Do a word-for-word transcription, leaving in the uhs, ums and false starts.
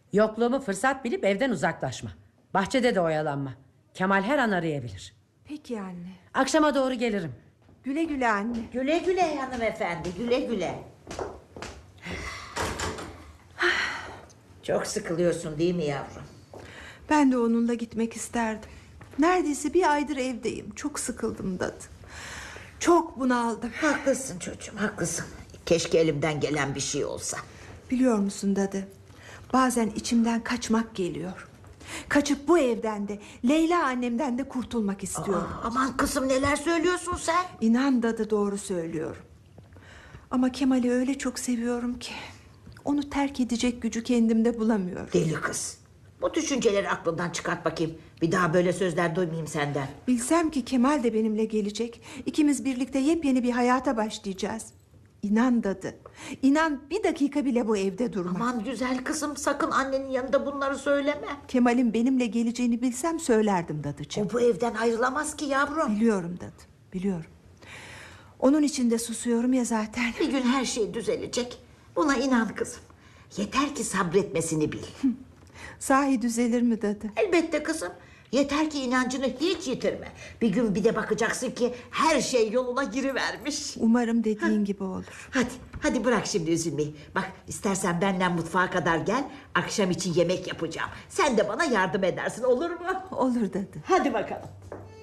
Yokluğumu fırsat bilip evden uzaklaşma. Bahçede de oyalanma. Kemal her an arayabilir. Peki anne. Akşama doğru gelirim. Güle güle anne. Güle güle hanımefendi, güle güle. Çok sıkılıyorsun değil mi yavrum? Ben de onunla gitmek isterdim. Neredeyse bir aydır evdeyim. Çok sıkıldım dadı. Çok bunaldım. Haklısın çocuğum, haklısın. Keşke elimden gelen bir şey olsa. Biliyor musun dadı? Bazen içimden kaçmak geliyor. Kaçıp bu evden de Leyla annemden de kurtulmak istiyorum. Aa, aman kızım, neler söylüyorsun sen? İnan dadı, doğru söylüyorum. Ama Kemal'i öyle çok seviyorum ki onu terk edecek gücü kendimde bulamıyorum. Deli kız. Bu düşünceleri aklından çıkart bakayım. Bir daha böyle sözler duymayayım senden. Bilsem ki Kemal de benimle gelecek. İkimiz birlikte yepyeni bir hayata başlayacağız. İnan dadı. İnan bir dakika bile bu evde durma. Aman güzel kızım, sakın annenin yanında bunları söyleme. Kemal'in benimle geleceğini bilsem söylerdim dadıcığım. O bu evden ayrılamaz ki yavrum. Biliyorum dadı, biliyorum. Onun için de susuyorum ya zaten. Bir gün her şey düzelecek. Buna inan kızım. Yeter ki sabretmesini bil. Sahi düzelir mi dadı? Elbette kızım. Yeter ki inancını hiç yitirme. Bir gün bir de bakacaksın ki her şey yoluna girivermiş. Umarım dediğin gibi olur. Hadi, hadi bırak şimdi üzülmeyi. Bak, istersen benden mutfağa kadar gel. Akşam için yemek yapacağım. Sen de bana yardım edersin, olur mu? Olur dadı. Hadi bakalım.